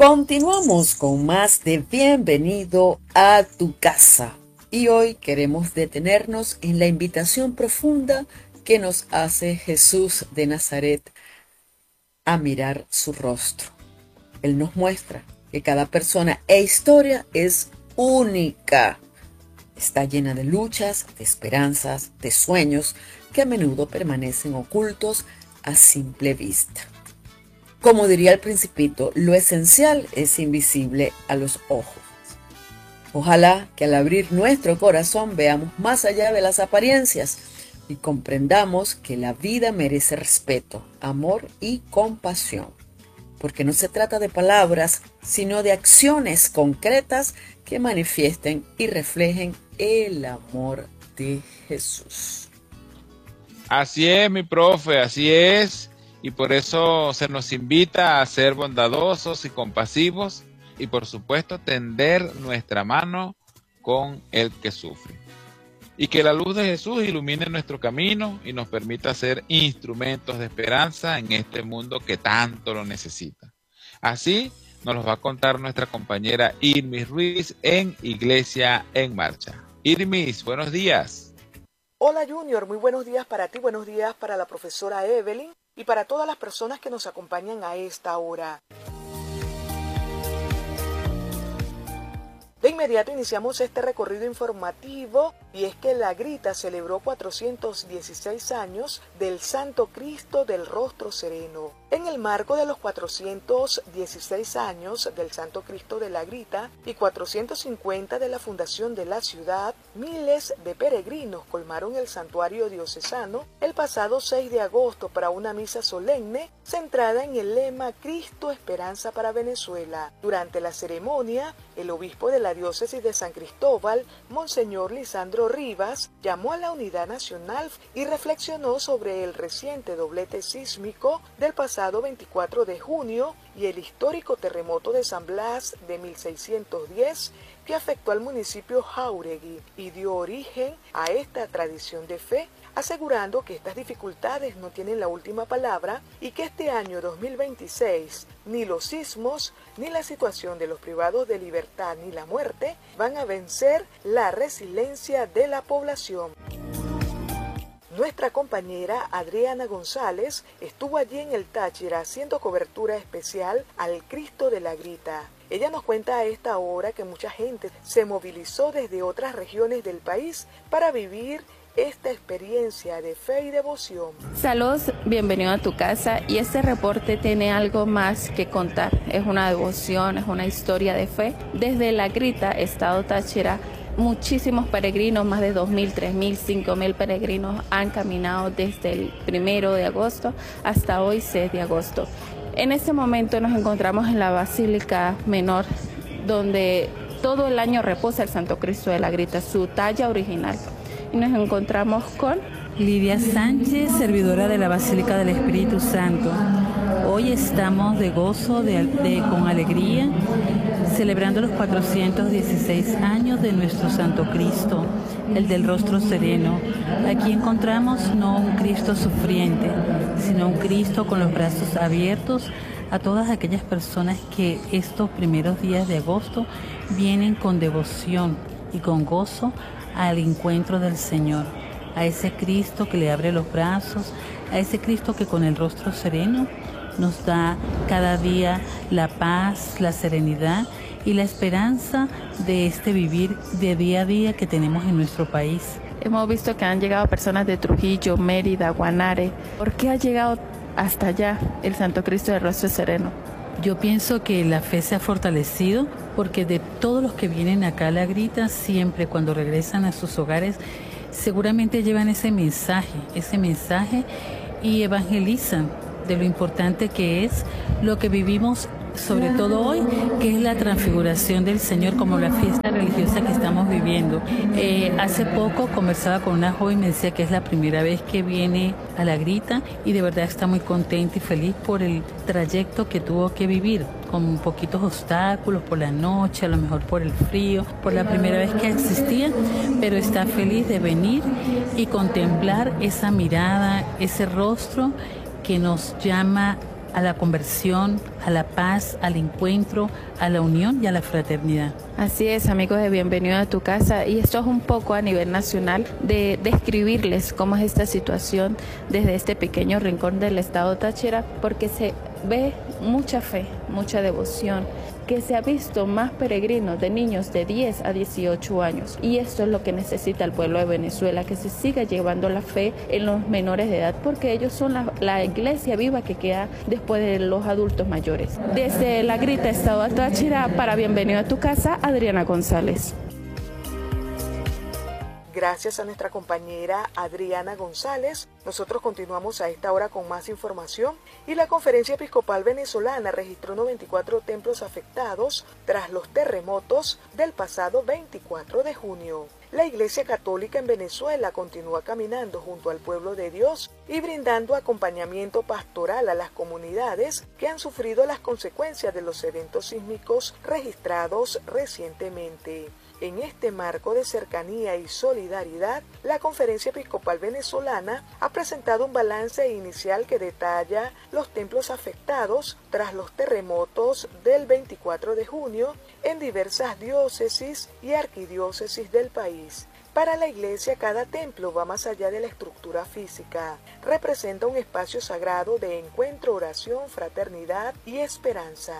Continuamos con más de Bienvenido a tu casa y hoy queremos detenernos en la invitación profunda que nos hace Jesús de Nazaret a mirar su rostro. Él nos muestra que cada persona e historia es única. Está llena de luchas, de esperanzas, de sueños que a menudo permanecen ocultos a simple vista. Como diría el Principito, lo esencial es invisible a los ojos. Ojalá que al abrir nuestro corazón veamos más allá de las apariencias y comprendamos que la vida merece respeto, amor y compasión. Porque no se trata de palabras, sino de acciones concretas que manifiesten y reflejen el amor de Jesús. Así es, mi profe, así es. Y por eso se nos invita a ser bondadosos y compasivos y por supuesto tender nuestra mano con el que sufre. Y que la luz de Jesús ilumine nuestro camino y nos permita ser instrumentos de esperanza en este mundo que tanto lo necesita. Así nos lo va a contar nuestra compañera Irmis Ruiz en Iglesia en Marcha. Irmis, buenos días. Hola Junior, muy buenos días para ti, buenos días para la profesora Evelyn y para todas las personas que nos acompañan a esta hora. De inmediato iniciamos este recorrido informativo y es que La Grita celebró 416 años del Santo Cristo del Rostro Sereno. En el marco de los 416 años del Santo Cristo de La Grita y 450 de la fundación de la ciudad, miles de peregrinos colmaron el santuario diocesano el pasado 6 de agosto para una misa solemne centrada en el lema Cristo Esperanza para Venezuela. Durante la ceremonia, el obispo de la diócesis de San Cristóbal, Monseñor Lisandro Rivas, llamó a la unidad nacional y reflexionó sobre el reciente doblete sísmico del pasado 24 de junio y el histórico terremoto de San Blas de 1610 que afectó al municipio Jáuregui y dio origen a esta tradición de fe, asegurando que estas dificultades no tienen la última palabra y que este año 2026 ni los sismos, ni la situación de los privados de libertad, ni la muerte van a vencer la resiliencia de la población. Nuestra compañera Adriana González estuvo allí en el Táchira haciendo cobertura especial al Cristo de la Grita. Ella nos cuenta a esta hora que mucha gente se movilizó desde otras regiones del país para vivir esta experiencia de fe y devoción. Saludos, bienvenido a tu casa y este reporte tiene algo más que contar. Es una devoción, es una historia de fe. Desde La Grita, estado Táchira, muchísimos peregrinos, más de 2.000, 3.000, 5.000 peregrinos han caminado desde el 1 de agosto hasta hoy 6 de agosto. En este momento nos encontramos en la Basílica Menor, donde todo el año reposa el Santo Cristo de la Grita, su talla original. Y nos encontramos con Lidia Sánchez, servidora de la Basílica del Espíritu Santo. Hoy estamos de gozo, con alegría, celebrando los 416 años de nuestro Santo Cristo, el del Rostro Sereno. Aquí encontramos no un Cristo sufriente, sino un Cristo con los brazos abiertos a todas aquellas personas que estos primeros días de agosto vienen con devoción y con gozo al encuentro del Señor, a ese Cristo que le abre los brazos, a ese Cristo que con el rostro sereno nos da cada día la paz, la serenidad y la esperanza de este vivir de día a día que tenemos en nuestro país. Hemos visto que han llegado personas de Trujillo, Mérida, Guanare. ¿Por qué ha llegado hasta allá el Santo Cristo del Rostro Sereno? Yo pienso que la fe se ha fortalecido porque de todos los que vienen acá a La Grita, siempre cuando regresan a sus hogares, seguramente llevan ese mensaje y evangelizan de lo importante que es lo que vivimos, sobre todo hoy, que es la transfiguración del Señor, como la fiesta religiosa que estamos viviendo. Hace poco conversaba con una joven y me decía que es la primera vez que viene a La Grita y de verdad está muy contenta y feliz por el trayecto que tuvo que vivir, con poquitos obstáculos por la noche, a lo mejor por el frío, por la primera vez que existía, pero está feliz de venir y contemplar esa mirada, ese rostro que nos llama a la conversión, a la paz, al encuentro, a la unión y a la fraternidad. Así es, amigos de Bienvenido a tu Casa, y esto es un poco a nivel nacional de describirles cómo es esta situación desde este pequeño rincón del estado Táchira, porque se ve mucha fe, mucha devoción, que se ha visto más peregrinos de niños de 10 a 18 años, y esto es lo que necesita el pueblo de Venezuela, que se siga llevando la fe en los menores de edad, porque ellos son la iglesia viva que queda después de los adultos mayores. Desde La Grita, estado Táchira, para Bienvenido a tu Casa, Adriana González. Gracias a nuestra compañera Adriana González, nosotros continuamos a esta hora con más información. Y la Conferencia Episcopal Venezolana registró 94 templos afectados tras los terremotos del pasado 24 de junio. La Iglesia Católica en Venezuela continúa caminando junto al pueblo de Dios y brindando acompañamiento pastoral a las comunidades que han sufrido las consecuencias de los eventos sísmicos registrados recientemente. En este marco de cercanía y solidaridad, la Conferencia Episcopal Venezolana ha presentado un balance inicial que detalla los templos afectados tras los terremotos del 24 de junio en diversas diócesis y arquidiócesis del país. Para la Iglesia, cada templo va más allá de la estructura física. Representa un espacio sagrado de encuentro, oración, fraternidad y esperanza.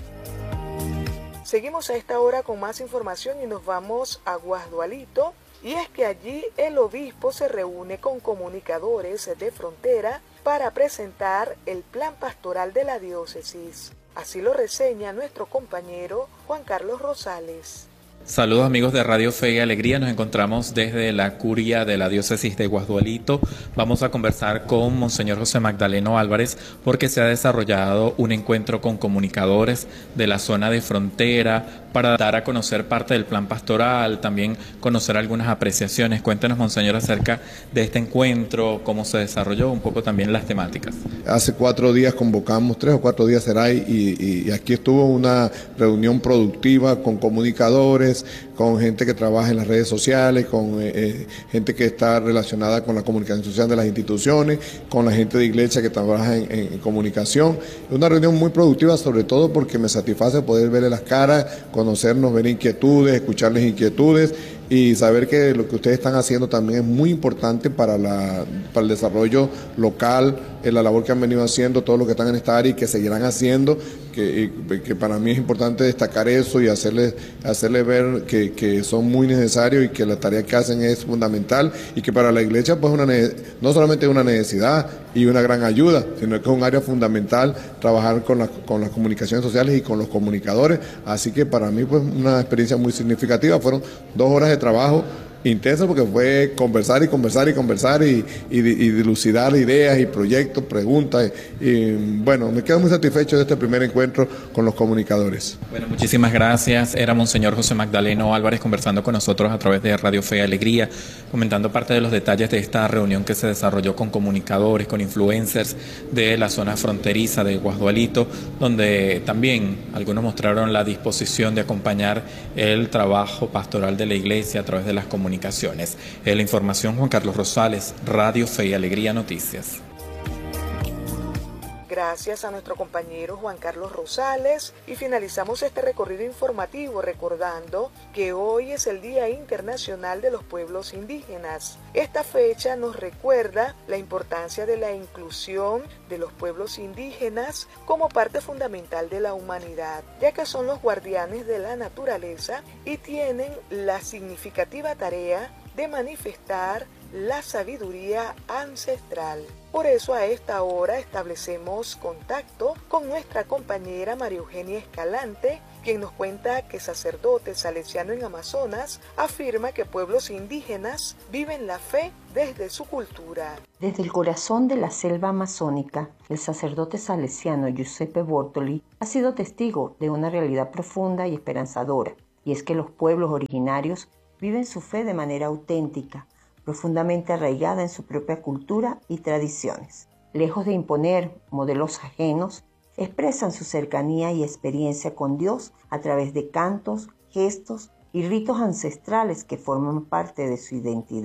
Seguimos a esta hora con más información y nos vamos a Guasdualito, y es que allí el obispo se reúne con comunicadores de frontera para presentar el plan pastoral de la diócesis. Así lo reseña nuestro compañero Juan Carlos Rosales. Saludos amigos de Radio Fe y Alegría, nos encontramos desde la curia de la diócesis de Guasdualito. Vamos a conversar con Monseñor José Magdaleno Álvarez porque se ha desarrollado un encuentro con comunicadores de la zona de frontera para dar a conocer parte del plan pastoral, también conocer algunas apreciaciones. Cuéntenos, Monseñor, acerca de este encuentro, cómo se desarrolló, un poco también las temáticas. Hace 4 días convocamos, 3 o 4 días será, y aquí estuvo una reunión productiva con comunicadores, con gente que trabaja en las redes sociales, con gente que está relacionada con la comunicación social de las instituciones, con la gente de iglesia que trabaja en comunicación. Una reunión muy productiva, sobre todo porque me satisface poder verle las caras, conocernos, ver inquietudes, escucharles inquietudes y saber que lo que ustedes están haciendo también es muy importante para el desarrollo local, en la labor que han venido haciendo, todo lo que están en esta área y que seguirán haciendo, que para mí es importante destacar eso y hacerles ver que son muy necesarios y que la tarea que hacen es fundamental y que para la iglesia pues no solamente es una necesidad y una gran ayuda, sino que es un área fundamental trabajar con las comunicaciones sociales y con los comunicadores. Así que para mí pues una experiencia muy significativa. Fueron 2 horas de trabajo intenso porque fue conversar y dilucidar ideas y proyectos, preguntas y bueno, me quedo muy satisfecho de este primer encuentro con los comunicadores. Bueno, muchísimas gracias. Era Monseñor José Magdaleno Álvarez conversando con nosotros a través de Radio Fe y Alegría, comentando parte de los detalles de esta reunión que se desarrolló con comunicadores, con influencers de la zona fronteriza de Guasdualito, donde también algunos mostraron la disposición de acompañar el trabajo pastoral de la iglesia a través de las comunicaciones. La información, Juan Carlos Rosales, Radio Fe y Alegría Noticias. Gracias a nuestro compañero Juan Carlos Rosales y finalizamos este recorrido informativo recordando que hoy es el Día Internacional de los Pueblos Indígenas. Esta fecha nos recuerda la importancia de la inclusión de los pueblos indígenas como parte fundamental de la humanidad, ya que son los guardianes de la naturaleza y tienen la significativa tarea de manifestar la sabiduría ancestral. Por eso a esta hora establecemos contacto con nuestra compañera María Eugenia Escalante, quien nos cuenta que sacerdote salesiano en Amazonas afirma que pueblos indígenas viven la fe desde su cultura. Desde el corazón de la selva amazónica, el sacerdote salesiano Giuseppe Bortoli ha sido testigo de una realidad profunda y esperanzadora, y es que los pueblos originarios viven su fe de manera auténtica, profundamente arraigada en su propia cultura y tradiciones. Lejos de imponer modelos ajenos, expresan su cercanía y experiencia con Dios a través de cantos, gestos y ritos ancestrales que forman parte de su identidad.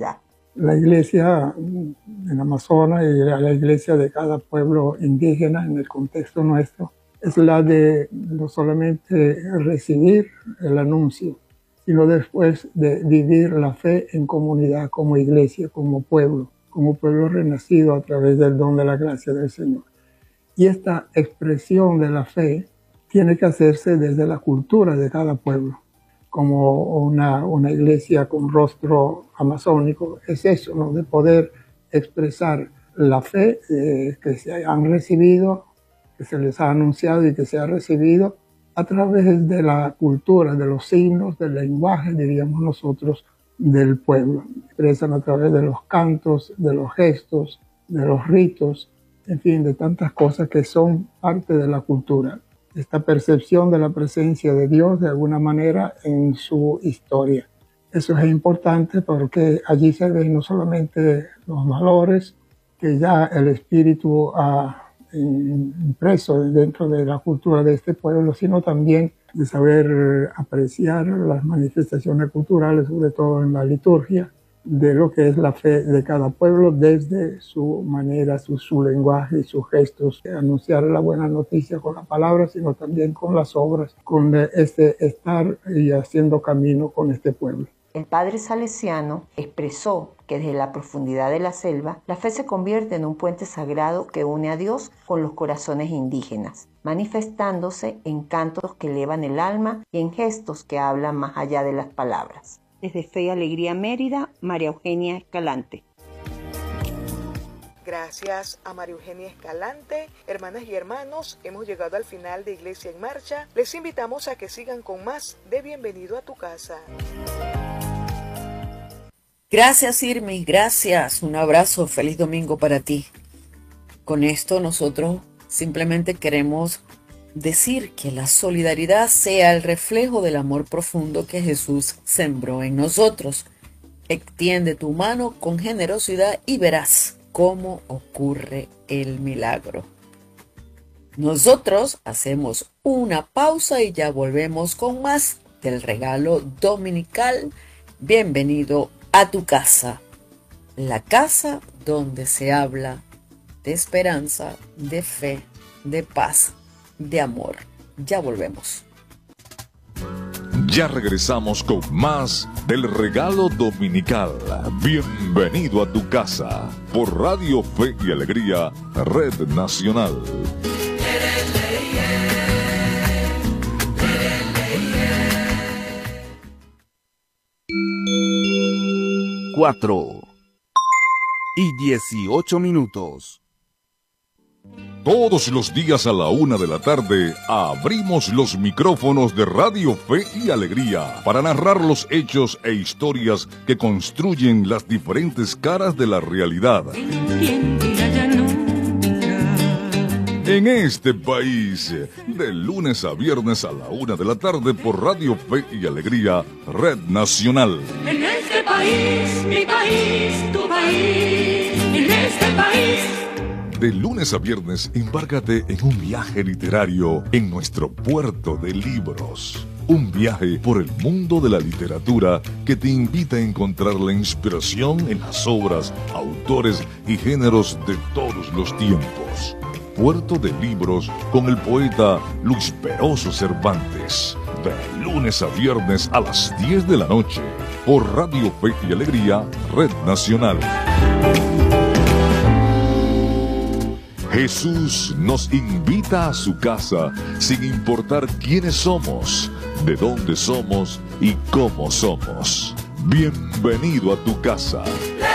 La iglesia en Amazonas y la iglesia de cada pueblo indígena en el contexto nuestro es la de no solamente recibir el anuncio, sino después de vivir la fe en comunidad, como iglesia, como pueblo renacido a través del don de la gracia del Señor. Y esta expresión de la fe tiene que hacerse desde la cultura de cada pueblo. Como una iglesia con rostro amazónico, es eso, ¿no? De poder expresar la fe que se han recibido, que se les ha anunciado y que se ha recibido a través de la cultura, de los signos, del lenguaje, diríamos nosotros, del pueblo. Expresan a través de los cantos, de los gestos, de los ritos, en fin, de tantas cosas que son parte de la cultura. Esta percepción de la presencia de Dios de alguna manera en su historia. Eso es importante porque allí se ven no solamente los valores que ya el espíritu ha impreso dentro de la cultura de este pueblo, sino también de saber apreciar las manifestaciones culturales, sobre todo en la liturgia, de lo que es la fe de cada pueblo desde su manera, su lenguaje y sus gestos, anunciar la buena noticia con la palabra, sino también con las obras, con este estar y haciendo camino con este pueblo. El padre salesiano expresó que desde la profundidad de la selva, la fe se convierte en un puente sagrado que une a Dios con los corazones indígenas, manifestándose en cantos que elevan el alma y en gestos que hablan más allá de las palabras. Desde Fe y Alegría Mérida, María Eugenia Escalante. Gracias a María Eugenia Escalante. Hermanas y hermanos, hemos llegado al final de Iglesia en Marcha. Les invitamos a que sigan con más de Bienvenido a tu Casa. Gracias, Irmi, gracias. Un abrazo, feliz domingo para ti. Con esto nosotros simplemente queremos decir que la solidaridad sea el reflejo del amor profundo que Jesús sembró en nosotros. Extiende tu mano con generosidad y verás cómo ocurre el milagro. Nosotros hacemos una pausa y ya volvemos con más del regalo dominical. Bienvenido a tu casa, la casa donde se habla de esperanza, de fe, de paz, de amor. Ya volvemos. Ya regresamos con más del regalo dominical. Bienvenido a tu casa por Radio Fe y Alegría, Red Nacional. 4:18. Todos los días a la 1:00 p.m. abrimos los micrófonos de Radio Fe y Alegría para narrar los hechos e historias que construyen las diferentes caras de la realidad. En este país, de lunes a viernes a la 1:00 p.m. por Radio Fe y Alegría, Red Nacional. En este país, mi país, tu país, en este país. De lunes a viernes, embárcate en un viaje literario en nuestro puerto de libros. Un viaje por el mundo de la literatura que te invita a encontrar la inspiración en las obras, autores y géneros de todos los tiempos. Puerto de Libros con el poeta Luis Peroso Cervantes. De lunes a viernes a las 10 de la noche por Radio Fe y Alegría, Red Nacional. Jesús nos invita a su casa sin importar quiénes somos, de dónde somos y cómo somos. Bienvenido a tu casa.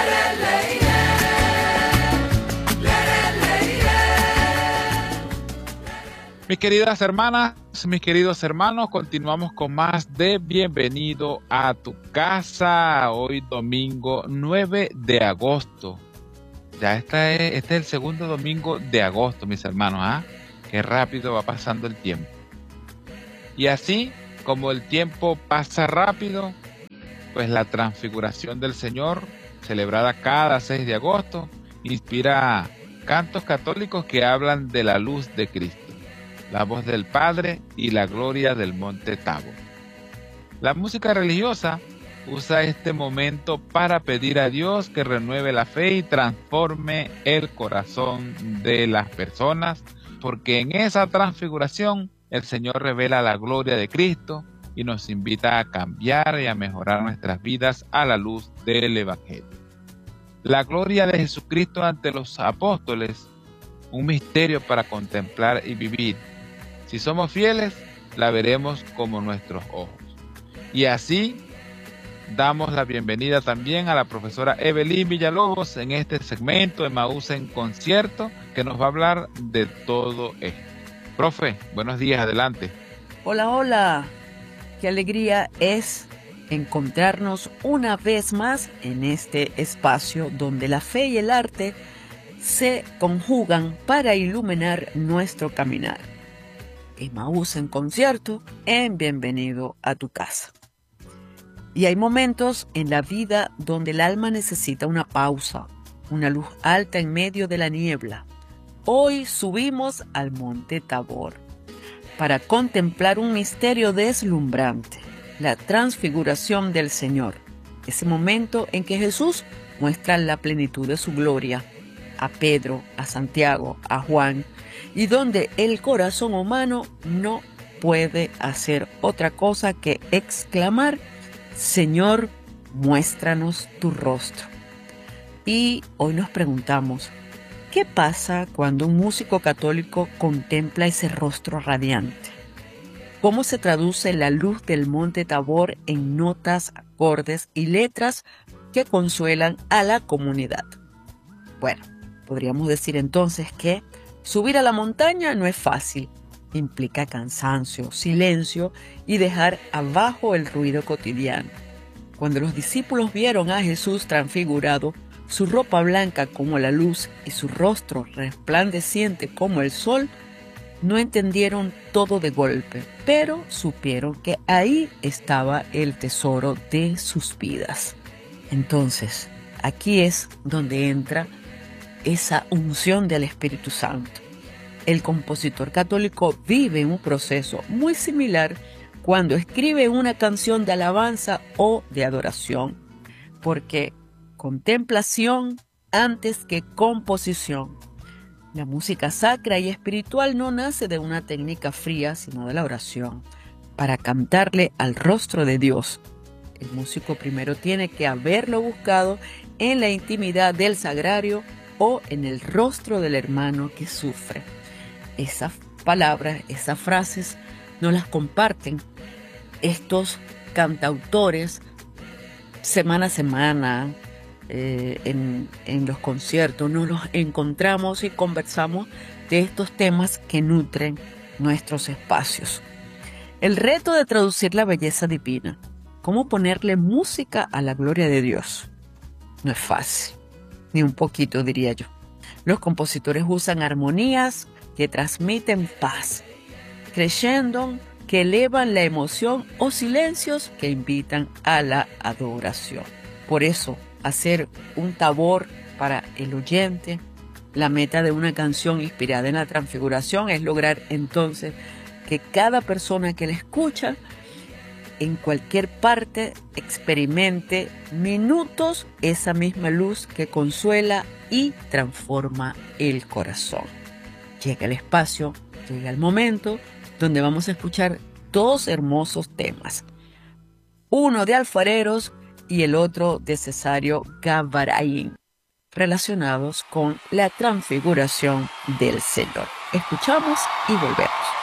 Mis queridas hermanas, mis queridos hermanos, continuamos con más de Bienvenido a tu casa. Hoy domingo 9 de agosto. Ya este es el segundo domingo de agosto, mis hermanos, ¿ah? Qué rápido va pasando el tiempo. Y así como el tiempo pasa rápido, pues la transfiguración del Señor, celebrada cada 6 de agosto, inspira cantos católicos que hablan de la luz de Cristo, la voz del Padre y la gloria del monte Tabor. La música religiosa usa este momento para pedir a Dios que renueve la fe y transforme el corazón de las personas, porque en esa transfiguración el Señor revela la gloria de Cristo y nos invita a cambiar y a mejorar nuestras vidas a la luz del Evangelio. La gloria de Jesucristo ante los apóstoles, un misterio para contemplar y vivir. Si somos fieles, la veremos como nuestros ojos. Y así damos la bienvenida también a la profesora Evelyn Villalobos en este segmento de Emaús en Concierto, que nos va a hablar de todo esto. Profe, buenos días, adelante. Hola, hola. Qué alegría es encontrarnos una vez más en este espacio donde la fe y el arte se conjugan para iluminar nuestro caminar. Emaús en Concierto, en Bienvenido a tu casa. Y hay momentos en la vida donde el alma necesita una pausa, una luz alta en medio de la niebla. Hoy subimos al Monte Tabor para contemplar un misterio deslumbrante, la transfiguración del Señor. Ese momento en que Jesús muestra la plenitud de su gloria a Pedro, a Santiago, a Juan, y donde el corazón humano no puede hacer otra cosa que exclamar: Señor, muéstranos tu rostro. Y hoy nos preguntamos, ¿qué pasa cuando un músico católico contempla ese rostro radiante? ¿Cómo se traduce la luz del Monte Tabor en notas, acordes y letras que consuelan a la comunidad? Bueno, podríamos decir entonces que subir a la montaña no es fácil. Implica cansancio, silencio y dejar abajo el ruido cotidiano. Cuando los discípulos vieron a Jesús transfigurado, su ropa blanca como la luz y su rostro resplandeciente como el sol, no entendieron todo de golpe, pero supieron que ahí estaba el tesoro de sus vidas. Entonces, aquí es donde entra esa unción del Espíritu Santo. El compositor católico vive un proceso muy similar cuando escribe una canción de alabanza o de adoración, porque contemplación antes que composición. La música sacra y espiritual no nace de una técnica fría, sino de la oración, para cantarle al rostro de Dios. El músico primero tiene que haberlo buscado en la intimidad del sagrario o en el rostro del hermano que sufre. Esas palabras, esas frases, nos las comparten estos cantautores semana a semana en los conciertos. Nos los encontramos y conversamos de estos temas que nutren nuestros espacios. El reto de traducir la belleza divina, cómo ponerle música a la gloria de Dios, no es fácil, ni un poquito diría yo. Los compositores usan armonías que transmiten paz, crescendo que elevan la emoción o silencios que invitan a la adoración. Por eso, hacer un tabor para el oyente, la meta de una canción inspirada en la transfiguración es lograr entonces que cada persona que la escucha en cualquier parte experimente minutos esa misma luz que consuela y transforma el corazón. Llega el espacio, llega el momento donde vamos a escuchar dos hermosos temas. Uno de alfareros y el otro de Cesario Gavarain, relacionados con la transfiguración del Señor. Escuchamos y volvemos.